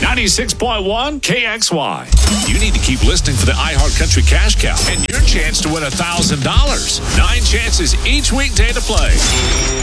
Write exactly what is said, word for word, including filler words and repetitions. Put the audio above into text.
ninety-six point one K X Y. You need to keep listening for the iHeart Country Cash Cow and your chance to win one thousand dollars. Nine chances each weekday to play.